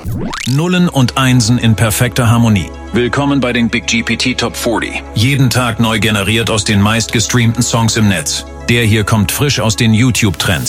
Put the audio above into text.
Nullen und Einsen in perfekter Harmonie. Willkommen bei den Big GPT Top 40. Jeden Tag neu generiert aus den meistgestreamten Songs im Netz. Der hier kommt frisch aus den YouTube-Trends.